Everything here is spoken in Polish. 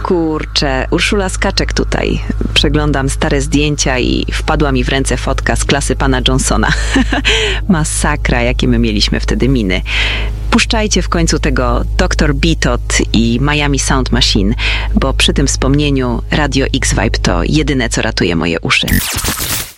Kurczę, Urszula Skaczek tutaj. Przeglądam stare zdjęcia i wpadła mi w ręce fotka z klasy pana Johnsona. Masakra, jakie my mieliśmy wtedy miny. Puszczajcie w końcu tego Dr. Beatot i Miami Sound Machine, bo przy tym wspomnieniu Radio X-Vibe to jedyne, co ratuje moje uszy.